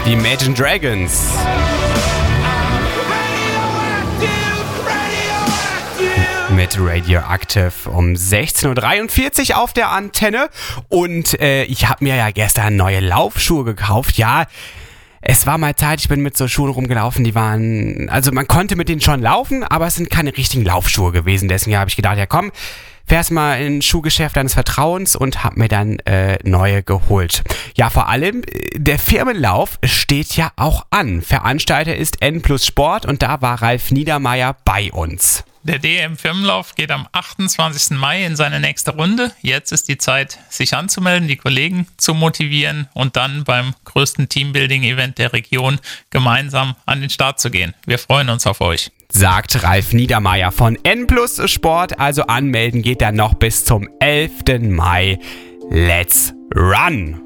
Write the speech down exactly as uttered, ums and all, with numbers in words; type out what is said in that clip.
Die Imagine Dragons. Mit Radioactive um sechzehn Uhr dreiundvierzig auf der Antenne. Und äh, ich habe mir ja gestern neue Laufschuhe gekauft. Ja, es war mal Zeit, ich bin mit so Schuhen rumgelaufen, die waren, also man konnte mit denen schon laufen, aber es sind keine richtigen Laufschuhe gewesen. Deswegen habe ich gedacht, ja komm, fährst mal in ein Schuhgeschäft deines Vertrauens und hab mir dann äh, neue geholt. Ja, vor allem, der Firmenlauf steht ja auch an. Veranstalter ist N plus Sport und da war Ralf Niedermeyer bei uns. Der D M-Firmenlauf geht am achtundzwanzigsten Mai in seine nächste Runde. Jetzt ist die Zeit, sich anzumelden, die Kollegen zu motivieren und dann beim größten Teambuilding-Event der Region gemeinsam an den Start zu gehen. Wir freuen uns auf euch. Sagt Ralf Niedermeyer von N plus Sport. Also anmelden geht dann noch bis zum elften Mai. Let's run!